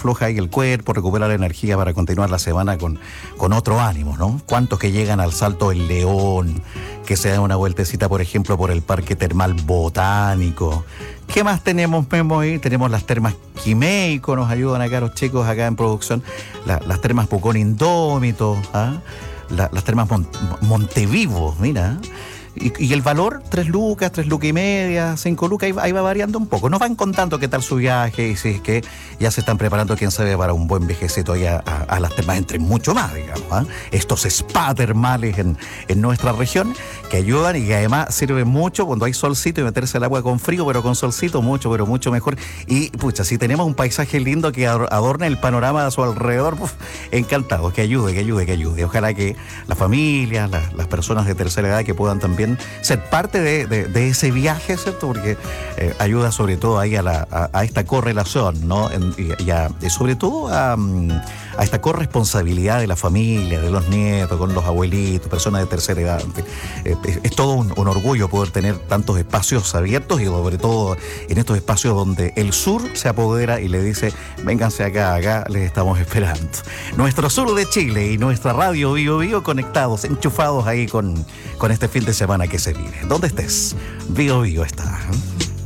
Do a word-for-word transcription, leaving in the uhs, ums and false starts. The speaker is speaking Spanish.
afloja ahí el cuerpo, recupera la energía para continuar la semana con, con otro ánimo, ¿no? ¿Cuántos que llegan al Salto del León, que se dan una vueltecita, por ejemplo, por el Parque Termal Botánico? ¿Qué más tenemos, Memo, ahí? Tenemos las termas Quimeico, nos ayudan acá los chicos acá en producción, la, las termas Pucón Indómito, ¿ah? la, las termas Mon, Montevivo, mira. Y, y el valor, tres lucas, tres lucas y media, cinco lucas, ahí va, ahí va variando un poco. Nos van contando qué tal su viaje y si es que ya se están preparando, quién sabe, para un buen viajecito allá a, a las termas, entre mucho más, digamos. ¿eh? Estos spa termales en, en nuestra región que ayudan y que además sirven mucho cuando hay solcito y meterse al agua con frío, pero con solcito mucho, pero mucho mejor. Y pucha, si tenemos un paisaje lindo que adorne el panorama a su alrededor, uf, encantado, que ayude, que ayude, que ayude. Ojalá que la familia, la, las personas de tercera edad que puedan también ser parte de, de, de ese viaje, ¿cierto? Porque eh, ayuda sobre todo ahí a, la, a, a esta correlación, ¿no? En, y, y, a, y sobre todo a, a esta corresponsabilidad de la familia, de los nietos, con los abuelitos, personas de tercera edad. Eh, es, es todo un, un orgullo poder tener tantos espacios abiertos y sobre todo en estos espacios donde el sur se apodera y le dice, vénganse acá, acá les estamos esperando. Nuestro sur de Chile y nuestra radio Bio Bio conectados, enchufados ahí con, con este fin de semana que se vive. ¿Dónde estés? Bio Bio está.